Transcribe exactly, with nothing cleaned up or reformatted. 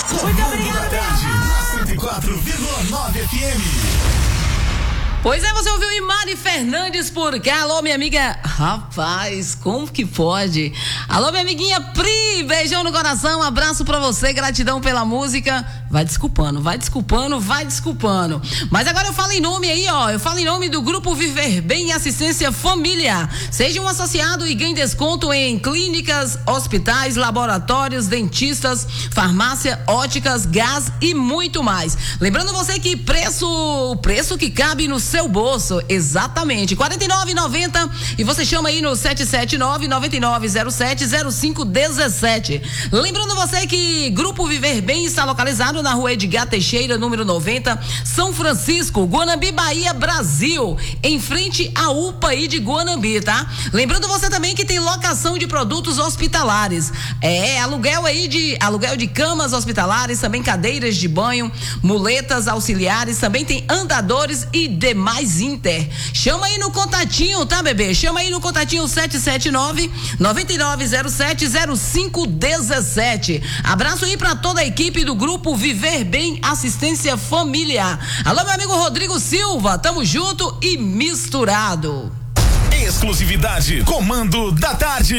Muito obrigada, cento e quatro vírgula nove F M. Pois é, você ouviu Imari Fernandes por cá. Alô, minha amiga. Rapaz, como que pode? Alô, minha amiguinha Pri, beijão no coração, abraço pra você, gratidão pela música. Vai desculpando, vai desculpando, vai desculpando. Mas agora eu falo em nome aí, ó. Eu falo em nome do Grupo Viver Bem Assistência Família. Seja um associado e ganhe desconto em clínicas, hospitais, laboratórios, dentistas, farmácia, óticas, gás e muito mais. Lembrando você que preço, o preço que cabe no seu bolso, exatamente, quarenta e nove reais e noventa centavos, e você chama aí no sete sete nove, nove nove zero sete, zero cinco um sete. Lembrando você que Grupo Viver Bem está localizado na rua Edgar Teixeira, número noventa, São Francisco, Guanambi, Bahia, Brasil, em frente à U P A I de Guanambi, tá? Lembrando você também que tem locação de produtos hospitalares, é, aluguel aí de, aluguel de camas hospitalares, também cadeiras de banho, muletas auxiliares, também tem andadores e demais inter. Chama aí no contatinho, tá, bebê? Chama aí no contatinho sete sete nove, nove nove zero sete, zero cinco um sete. Abraço aí pra toda a equipe do Grupo Viver Bem Assistência Familiar. Alô, meu amigo Rodrigo Silva, tamo junto e misturado. Exclusividade, comando da tarde.